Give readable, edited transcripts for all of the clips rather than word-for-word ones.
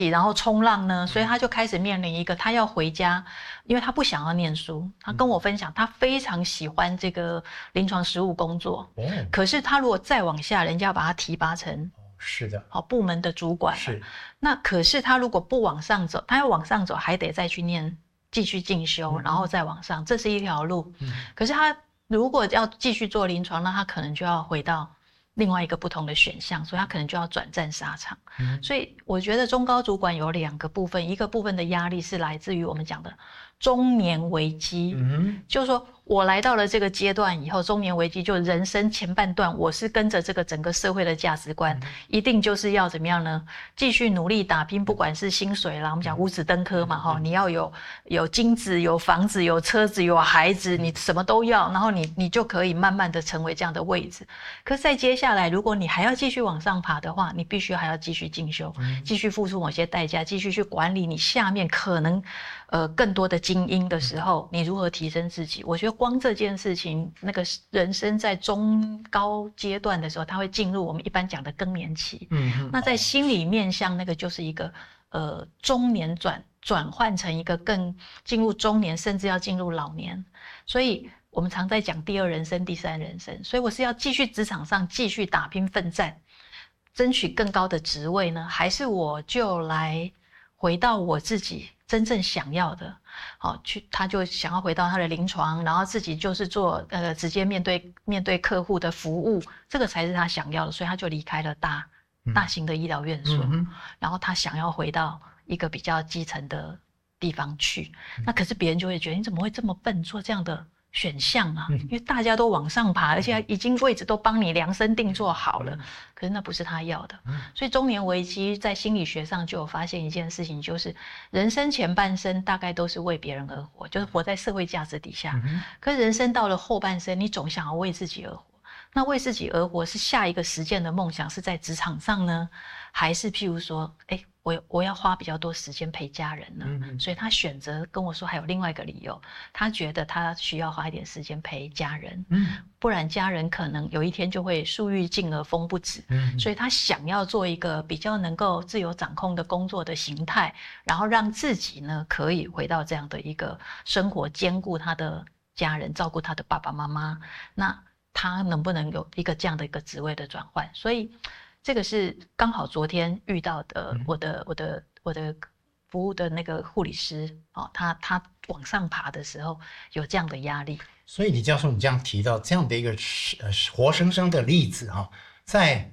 然后冲浪呢，所以他就开始面临一个他要回家，因为他不想要念书。他跟我分享，他非常喜欢这个临床实务工作，可是他如果再往下，人家要把他提拔成是的， 部门的主管了。 是， 那可是他如果不往上走，他要往上走，还得再去念，继续进修，然后再往上，这是一条路。可是他如果要继续做临床，那他可能就要回到另外一个不同的选项，所以他可能就要转战沙场。所以我觉得中高主管有2个部分，一个部分的压力是来自于我们讲的中年危机，就是说我来到了这个阶段以后，中年危机就人生前半段，我是跟着这个整个社会的价值观，一定就是要怎么样呢？继续努力打拼，不管是薪水啦，我们讲五子登科嘛，你要有金子、有房子、有车子、有孩子，你什么都要，然后你就可以慢慢的成为这样的位置。可是再接下来，如果你还要继续往上爬的话，你必须还要继续进修，继续付出某些代价，继续去管理你下面可能更多的精英的时候，你如何提升自己？我觉得光这件事情，那个人生在中高阶段的时候，他会进入我们一般讲的更年期。那在心理面向，那个就是一个中年转换成一个更进入中年，甚至要进入老年。所以我们常在讲第2人生、第3人生。所以我是要继续职场上继续打拼奋战，争取更高的职位呢，还是我就来回到我自己真正想要的？他就想要回到他的临床，然后自己就是做直接面对客户的服务，这个才是他想要的，所以他就离开了大型的医疗院所，然后他想要回到一个比较基层的地方去。那可是别人就会觉得你怎么会这么笨，做这样的选项啊？因为大家都往上爬，而且已经位置都帮你量身定做好了，可是那不是他要的。所以中年危机在心理学上就有发现一件事情，就是人生前半生大概都是为别人而活，就是活在社会价值底下。可是人生到了后半生，你总想要为自己而活。那为自己而活是下一个实践的梦想，是在职场上呢，还是譬如说我要花比较多时间陪家人呢？所以他选择跟我说还有另外一个理由，他觉得他需要花一点时间陪家人，不然家人可能有一天就会树欲静而风不止。所以他想要做一个比较能够自由掌控的工作的形态，然后让自己呢可以回到这样的一个生活，兼顾他的家人，照顾他的爸爸妈妈。那他能不能有一个这样的一个职位的转换？所以这个是刚好昨天遇到的，我的服务的那个护理师，他往上爬的时候有这样的压力。 所以李教授，你这样提到这样的一个活生生的例子在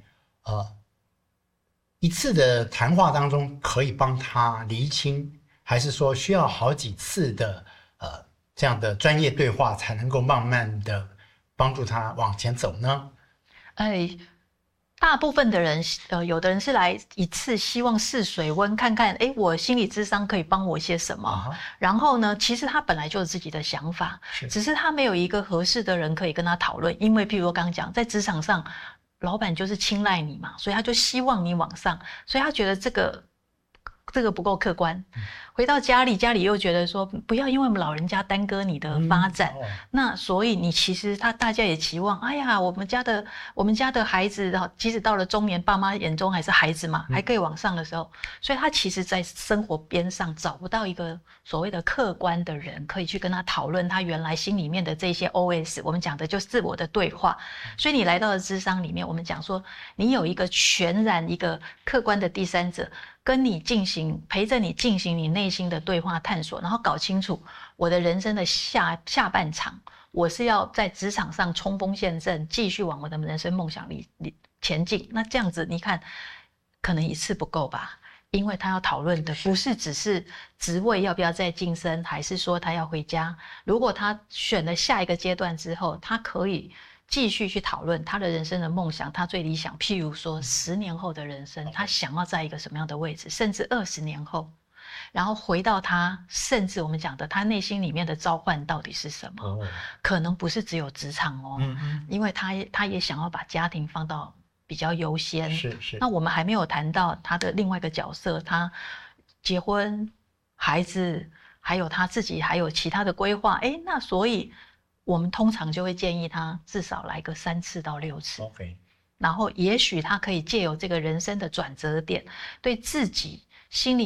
一次的谈话当中可以帮他厘清，还是说需要好几次的这样的专业对话才能够慢慢的帮助他往前走呢？ 大部分的人，有的人是来一次希望试水温，看看我心理咨商可以帮我些什么。然后呢，其实他本来就有自己的想法，只是他没有一个合适的人可以跟他讨论。因为譬如我刚刚讲，在职场上，老板就是青睐你嘛，所以他就希望你往上，所以他觉得这个不够客观。回到家里又觉得说不要因为我们老人家耽搁你的发展。那所以你其实大家也期望，哎呀，我们家的孩子即使到了中年，爸妈眼中还是孩子嘛，还可以往上的时候，所以他其实在生活边上找不到一个所谓的客观的人可以去跟他讨论他原来心里面的这些 OS， 我们讲的就是自我的对话。所以你来到了諮商里面，我们讲说你有一个全然一个客观的第三者跟你陪着你进行你内心的对话探索，然后搞清楚我的人生的下半场，我是要在职场上冲锋陷阵，继续往我的人生梦想里前进。那这样子你看，可能一次不够吧，因为他要讨论的不是只是职位要不要再晋升，还是说他要回家。如果他选了下一个阶段之后，他可以继续去讨论他的人生的梦想，他最理想，譬如说10年后的人生，他想要在一个什么样的位置，甚至20年后，然后回到他，甚至我们讲的他内心里面的召唤到底是什么？可能不是只有职场因为他也想要把家庭放到比较优先。是。那我们还没有谈到他的另外一个角色，他结婚、孩子，还有他自己，还有其他的规划。那所以我们通常就会建议他至少来个3次到6次。然后也许他可以借由这个人生的转折点，对自己心里